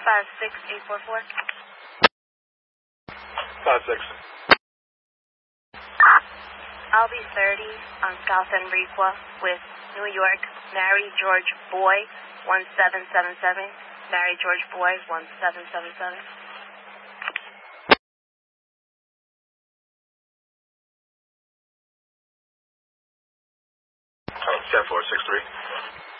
56844. 56. I'll be 30 on South Enriqua with New York, Mary George Boy, 1777. Mary George Boy, 1777. 10463.